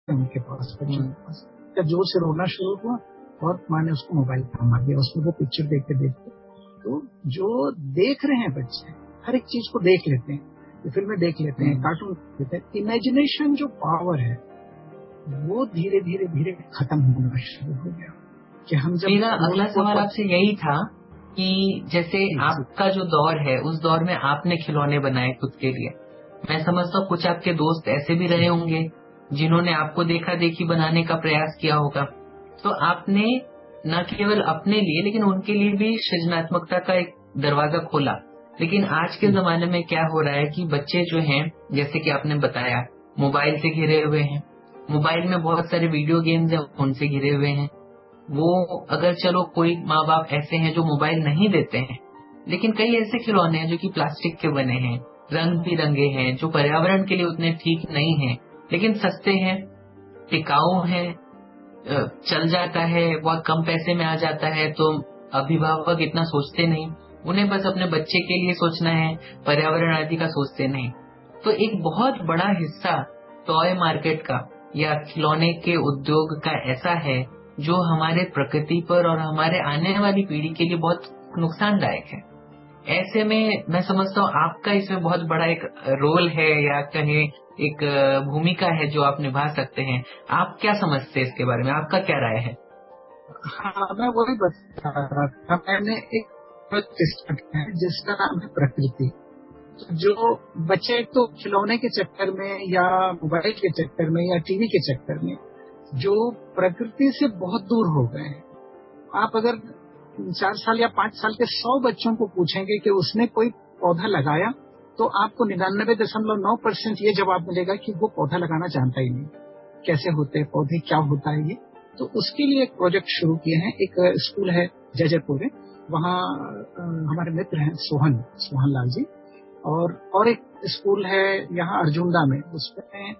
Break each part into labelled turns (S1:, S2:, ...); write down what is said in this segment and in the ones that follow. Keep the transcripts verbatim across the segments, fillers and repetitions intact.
S1: उनके पास, बच्चों के पास, जब जोर से रोना शुरू हुआ और माँ ने उसको मोबाइल पर मार दिया। उसमें वो पिक्चर देखते देखते, तो जो देख रहे हैं बच्चे, हर एक चीज को देख लेते हैं, फिल्में देख लेते हैं, कार्टून देख लेते हैं, इमेजिनेशन जो पावर है वो धीरे धीरे धीरे खत्म होना शुरू हो गया। कि हम जब
S2: मेरा अगला सवाल आपसे यही था कि जैसे आपका जो दौर है, उस दौर में आपने खिलौने बनाए खुद के लिए। मैं समझता हूँ कुछ आपके दोस्त ऐसे भी रहे होंगे जिन्होंने आपको देखा देखी बनाने का प्रयास किया होगा। तो आपने न केवल अपने लिए लेकिन उनके लिए भी सृजनात्मकता का एक दरवाजा खोला। लेकिन आज के जमाने में क्या हो रहा है कि बच्चे जो हैं, जैसे कि आपने बताया, मोबाइल से घिरे हुए हैं। मोबाइल में बहुत सारे वीडियो गेम्स हैं, उनसे घिरे हुए हैं। वो अगर चलो कोई माँ बाप ऐसे हैं जो मोबाइल नहीं देते हैं, लेकिन कई ऐसे खिलौने हैं जो कि प्लास्टिक के बने हैं, रंग बिरंगे हैं, जो पर्यावरण के लिए उतने ठीक नहीं हैं, लेकिन सस्ते हैं, टिकाऊ हैं, चल जाता है, बहुत कम पैसे में आ जाता है। तो अभिभावक इतना सोचते नहीं, उन्हें बस अपने बच्चे के लिए सोचना है, पर्यावरण आदि का सोचते नहीं। तो एक बहुत बड़ा हिस्सा टॉय मार्केट का या खिलौने के उद्योग का ऐसा है जो हमारे प्रकृति पर और हमारे आने वाली पीढ़ी के लिए बहुत नुकसानदायक है। ऐसे में मैं समझता हूँ आपका इसमें बहुत बड़ा एक रोल है, या कहे एक भूमिका है जो आप निभा सकते हैं। आप क्या समझते हैं इसके बारे में, आपका क्या राय है?
S1: हाँ, मैं वही बता रहा था। मैंने एक प्रोजेक्ट है जिसका नाम है प्रकृति। जो बच्चे तो खिलौने के चक्कर में या मोबाइल के चक्कर में या टीवी के चक्कर में जो प्रकृति से बहुत दूर हो गए हैं। आप अगर चार साल या पांच साल के सौ बच्चों को पूछेंगे कि उसने कोई पौधा लगाया, तो आपको निन्यानबे दशमलव नौ परसेंट ये जवाब मिलेगा कि वो पौधा लगाना जानता ही नहीं। कैसे होते हैं पौधे, क्या होता है ये। तो उसके लिए एक प्रोजेक्ट शुरू किए हैं। एक स्कूल है जयजयपुर में, वहाँ हमारे मित्र हैं सोहन सोहन लाल जी, और और एक स्कूल है यहाँ अर्जुंडा में, उसमें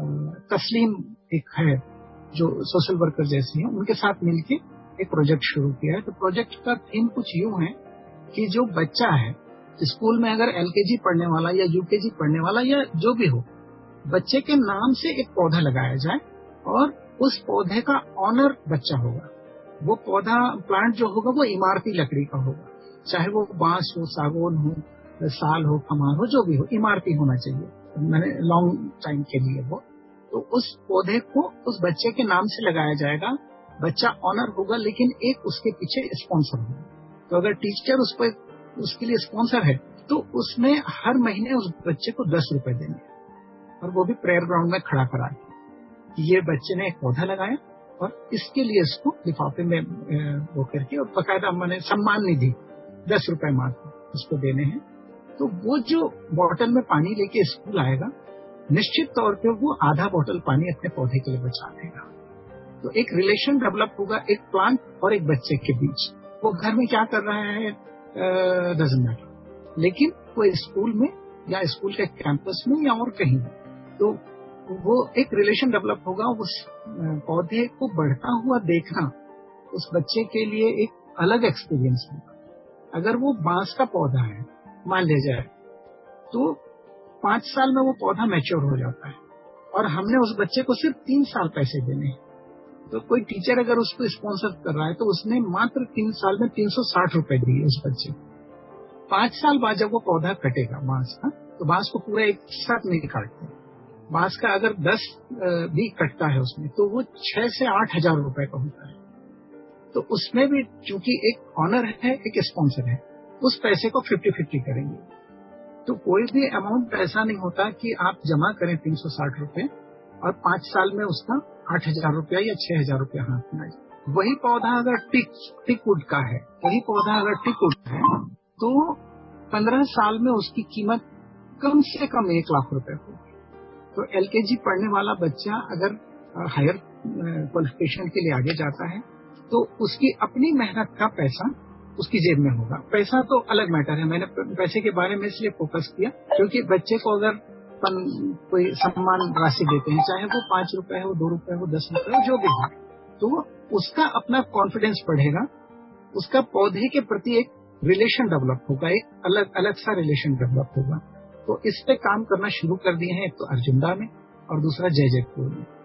S1: तस्लीम एक है जो सोशल वर्कर जैसी है, उनके साथ मिलके एक प्रोजेक्ट शुरू किया है। तो प्रोजेक्ट का थीम कुछ यूं है कि जो बच्चा है स्कूल में, अगर एलकेजी पढ़ने वाला या यूकेजी पढ़ने वाला या जो भी हो, बच्चे के नाम से एक पौधा लगाया जाए और उस पौधे का ऑनर बच्चा होगा। वो पौधा प्लांट जो होगा वो इमारती लकड़ी का होगा, चाहे वो बांस हो, सागौन हो, साल हो, खमार हो, जो भी हो, इमारती होना चाहिए, मैंने लॉन्ग टाइम के लिए वो। तो उस पौधे को उस बच्चे के नाम से लगाया जाएगा, बच्चा ऑनर होगा, लेकिन एक उसके पीछे स्पॉन्सर होगा। तो अगर टीचर उस पर उसके लिए स्पॉन्सर है तो उसमें हर महीने उस बच्चे को दस रुपए देंगे, और वो भी प्रेयर ग्राउंड में खड़ा करा कि ये बच्चे ने एक पौधा लगाया और इसके लिए इसको लिफाफे में वो करके, और बकायदा मैंने सम्मान निधि दस रुपए मात्र उसको देने हैं। तो वो जो बोतल में पानी लेके स्कूल आएगा, निश्चित तौर पे वो आधा बोतल पानी अपने पौधे के लिए बचा देगा। तो एक रिलेशन डेवलप होगा एक प्लांट और एक बच्चे के बीच। वो घर में क्या कर रहा है डजंट मैटर, लेकिन वो स्कूल में या स्कूल के कैंपस में या और कहीं, तो वो एक रिलेशन डेवलप होगा। उस पौधे को बढ़ता हुआ देखना उस बच्चे के लिए एक अलग एक्सपीरियंस होगा। अगर वो बांस का पौधा है मान लिया जाए, तो पांच साल में वो पौधा मैच्योर हो जाता है और हमने उस बच्चे को सिर्फ तीन साल पैसे देने हैं। तो कोई टीचर अगर उसको स्पॉन्सर कर रहा है तो उसने मात्र तीन साल में तीन सौ साठ रुपए दिए उस बच्चे को। पांच साल बाद जब वो पौधा कटेगा बांस का, तो बांस को पूरा एक साथ नहीं काटते। बांस का अगर दस भी कटता है उसमें, तो वो छह से आठ हजार रुपए का होता है। तो उसमें भी चूंकि एक ऑनर है, एक स्पॉन्सर है, उस पैसे को फिफ्टी फिफ्टी करेंगे। तो कोई भी अमाउंट ऐसा नहीं होता कि आप जमा करें तीन सौ साठ रुपए और पांच साल में उसका आठ हजार रुपया या छह हजार रुपया हाथ में आए। वही पौधा अगर टिक टिकवुड का है, वही पौधा अगर टिकवुड है, तो पंद्रह साल में उसकी कीमत कम से कम एक लाख रुपए होगी। तो एलकेजी पढ़ने वाला बच्चा अगर हायर क्वालिफिकेशन के लिए आगे जाता है, तो उसकी अपनी मेहनत का पैसा उसकी जेब में होगा। पैसा तो अलग मैटर है, मैंने पैसे के बारे में इसलिए फोकस किया क्योंकि बच्चे को अगर कोई सम्मान राशि देते हैं, चाहे वो पांच रुपए हो, दो रुपए हो, दस रुपए हो, जो भी हो, तो उसका अपना कॉन्फिडेंस बढ़ेगा, उसका पौधे के प्रति एक रिलेशन डेवलप होगा, एक अलग अलग सा रिलेशन डेवलप होगा। तो इस पे काम करना शुरू कर दिए हैं, एक तो अर्जुंडा में और दूसरा जयजयपुर में।